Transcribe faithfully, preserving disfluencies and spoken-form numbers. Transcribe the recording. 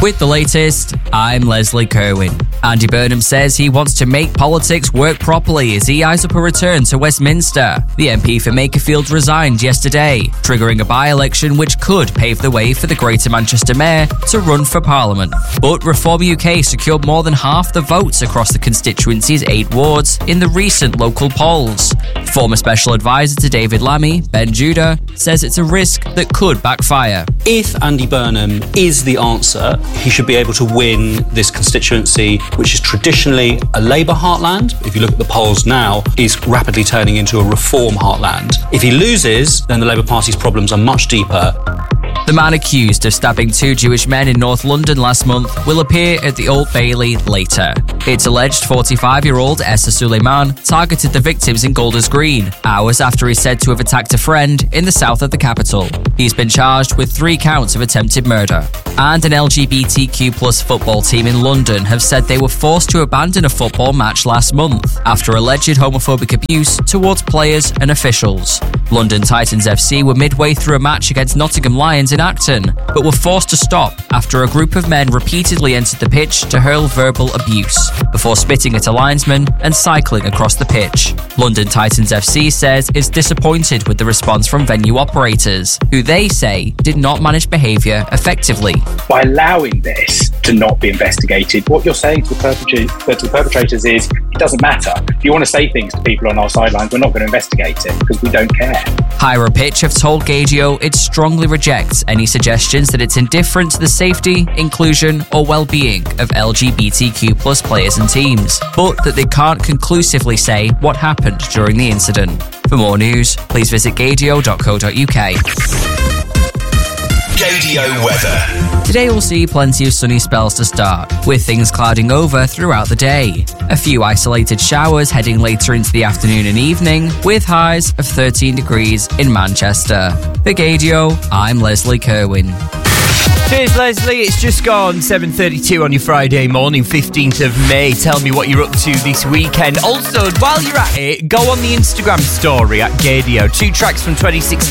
With the latest, I'm Leslie Kerwin. Andy Burnham says he wants to make politics work properly as he eyes up a return to Westminster. The M P for Makerfield resigned yesterday, triggering a by-election which could pave the way for the Greater Manchester Mayor to run for Parliament. But Reform U K secured more than half the votes across the constituency's eight wards in the recent local polls. Former Special Advisor to David Lammy, Ben Judah, says it's a risk that could backfire. If Andy Burnham is the answer, he should be able to win this constituency, which is traditionally a Labour heartland. If you look at the polls now, is rapidly turning into a Reform heartland. If he loses, then the Labour Party's problems are much deeper. The man accused of stabbing two Jewish men in North London last month will appear at the Old Bailey later. It's alleged forty-five-year-old Essa Suleiman targeted the victims in Golders Green, hours after he's said to have attacked a friend in the south of the capital. He's been charged with three counts of attempted murder. And an L G B T Q plus football team in London have said they were forced to abandon a football match last month after alleged homophobic abuse towards players and officials. London Titans F C were midway through a match against Nottingham Lions in Acton, but were forced to stop after a group of men repeatedly entered the pitch to hurl verbal abuse, before spitting at a linesman and cycling across the pitch. London Titans F C says it's disappointed with the response from venue operators, who they say did not manage behaviour effectively. By allowing this to not be investigated, what you're saying to the, perpetra- to the perpetrators is, it doesn't matter. If you want to say things to people on our sidelines, we're not going to investigate it because we don't care. Higher Pitch have told Gaydio it strongly rejects any suggestions that it's indifferent to the safety, inclusion or well-being of L G B T Q plus players and teams, but that they can't conclusively say what happened during the incident. For more news, please visit gaydio dot co dot uk. Gaydio weather. Today we'll see plenty of sunny spells to start, with things clouding over throughout the day. A few isolated showers heading later into the afternoon and evening, with highs of thirteen degrees in Manchester. For Gaydio, I'm Leslie Kerwin. Cheers, Leslie. It's just gone seven thirty-two on your Friday morning, fifteenth of May. Tell me what you're up to this weekend. Also, while you're at it, go on the Instagram story at Gaydio. Two tracks from twenty sixteen.